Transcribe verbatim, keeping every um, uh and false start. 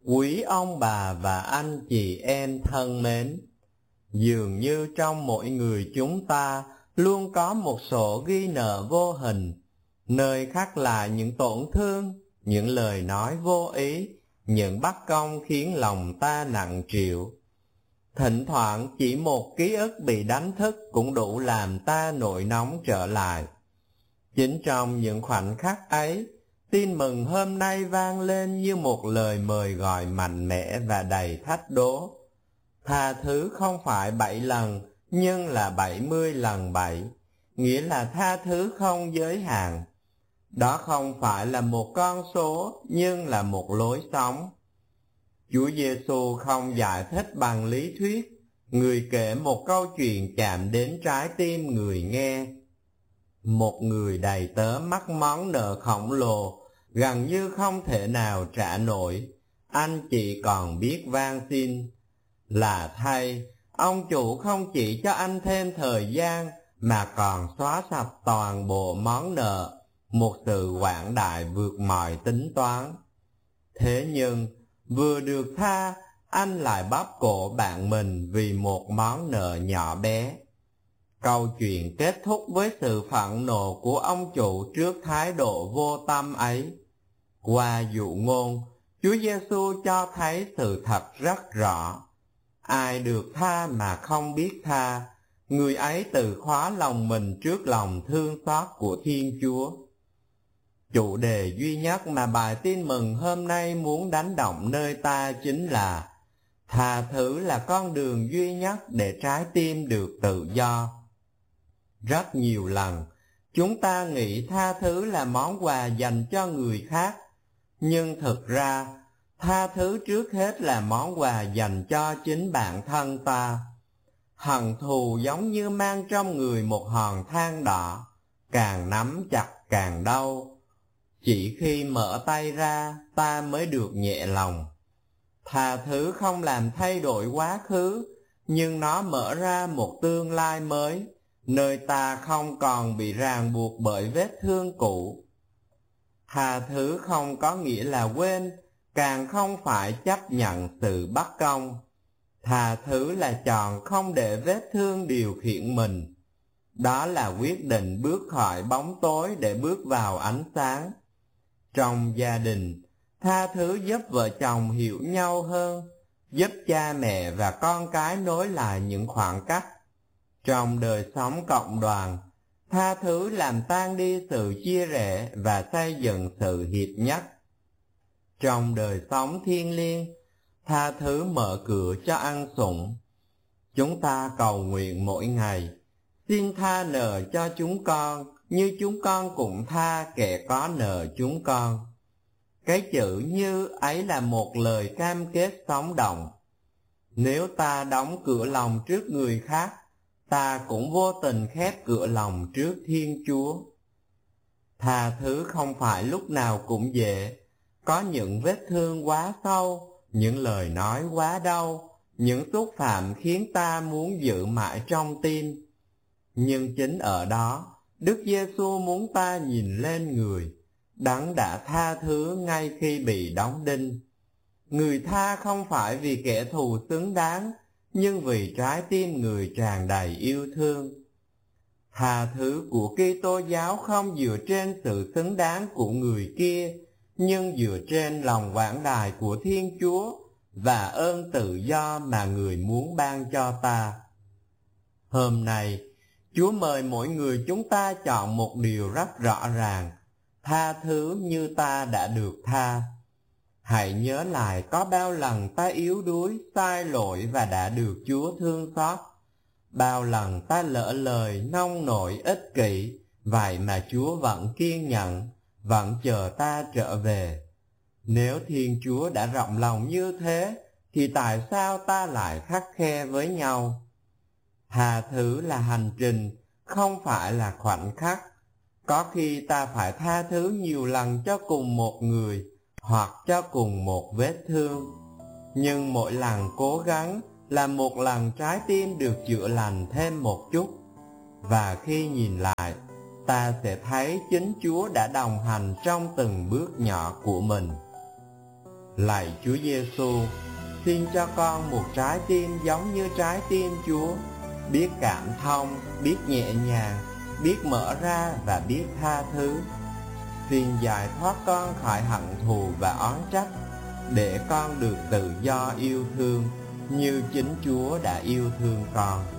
Quý ông bà và anh chị em thân mến, dường như trong mỗi người chúng ta luôn có một sổ ghi nợ vô hình, nơi khắc lại những tổn thương, những lời nói vô ý, những bất công khiến lòng ta nặng trĩu. Thỉnh thoảng chỉ một ký ức bị đánh thức cũng đủ làm ta nổi nóng trở lại. Chính trong những khoảnh khắc ấy, tin mừng hôm nay vang lên như một lời mời gọi mạnh mẽ và đầy thách đố. Tha thứ không phải bảy lần, nhưng là bảy mươi lần bảy, nghĩa là tha thứ không giới hạn. Đó không phải là một con số, nhưng là một lối sống. Chúa Giêsu không giải thích bằng lý thuyết, người kể một câu chuyện chạm đến trái tim người nghe. Một người đầy tớ mắc món nợ khổng lồ, gần như không thể nào trả nổi. Anh chị còn biết van xin là thay, ông chủ không chỉ cho anh thêm thời gian, mà còn xóa sạch toàn bộ món nợ, một sự quảng đại vượt mọi tính toán. Thế nhưng, vừa được tha, anh lại bóp cổ bạn mình vì một món nợ nhỏ bé. Câu chuyện kết thúc với sự phẫn nộ của ông chủ trước thái độ vô tâm ấy. Qua dụ ngôn, Chúa Giêsu cho thấy sự thật rất rõ. Ai được tha mà không biết tha, người ấy tự khóa lòng mình trước lòng thương xót của Thiên Chúa. Chủ đề duy nhất mà bài tin mừng hôm nay muốn đánh động nơi ta chính là tha thứ là con đường duy nhất để trái tim được tự do. Rất nhiều lần, chúng ta nghĩ tha thứ là món quà dành cho người khác, nhưng thực ra, tha thứ trước hết là món quà dành cho chính bản thân ta. Hận thù giống như mang trong người một hòn than đỏ, càng nắm chặt càng đau. Chỉ khi mở tay ra, ta mới được nhẹ lòng. Tha thứ không làm thay đổi quá khứ, nhưng nó mở ra một tương lai mới, nơi ta không còn bị ràng buộc bởi vết thương cũ. Tha thứ không có nghĩa là quên, càng không phải chấp nhận sự bất công. Tha thứ là chọn không để vết thương điều khiển mình. Đó là quyết định bước khỏi bóng tối để bước vào ánh sáng. Trong gia đình, tha thứ giúp vợ chồng hiểu nhau hơn, giúp cha mẹ và con cái nối lại những khoảng cách. Trong đời sống cộng đoàn, tha thứ làm tan đi sự chia rẽ và xây dựng sự hiệp nhất. Trong đời sống thiêng liêng, tha thứ mở cửa cho ăn sủng. Chúng ta cầu nguyện mỗi ngày, xin tha nợ cho chúng con, như chúng con cũng tha kẻ có nợ chúng con. Cái chữ như ấy là một lời cam kết sống động. Nếu ta đóng cửa lòng trước người khác, ta cũng vô tình khép cửa lòng trước Thiên Chúa. Tha thứ không phải lúc nào cũng dễ. Có những vết thương quá sâu, những lời nói quá đau, những xúc phạm khiến ta muốn giữ mãi trong tim. Nhưng chính ở đó, Đức Giêsu muốn ta nhìn lên người, Đấng đã tha thứ ngay khi bị đóng đinh. Người tha không phải vì kẻ thù xứng đáng, nhưng vì trái tim người tràn đầy yêu thương. Tha thứ của Kitô giáo không dựa trên sự xứng đáng của người kia, nhưng dựa trên lòng quảng đại của Thiên Chúa và ơn tự do mà người muốn ban cho ta. Hôm nay, Chúa mời mỗi người chúng ta chọn một điều rất rõ ràng: tha thứ như ta đã được tha. Hãy nhớ lại có bao lần ta yếu đuối, sai lỗi và đã được Chúa thương xót. Bao lần ta lỡ lời, nông nổi, ích kỷ, vậy mà Chúa vẫn kiên nhẫn, vẫn chờ ta trở về. Nếu Thiên Chúa đã rộng lòng như thế, thì tại sao ta lại khắt khe với nhau? Tha thứ là hành trình, không phải là khoảnh khắc. Có khi ta phải tha thứ nhiều lần cho cùng một người, hoặc cho cùng một vết thương. Nhưng mỗi lần cố gắng là một lần trái tim được chữa lành thêm một chút. Và khi nhìn lại, ta sẽ thấy chính Chúa đã đồng hành trong từng bước nhỏ của mình. Lạy Chúa Giêsu, xin cho con một trái tim giống như trái tim Chúa, biết cảm thông, biết nhẹ nhàng, biết mở ra và biết tha thứ. Xin giải thoát con khỏi hận thù và oán trách, để con được tự do yêu thương như chính Chúa đã yêu thương con.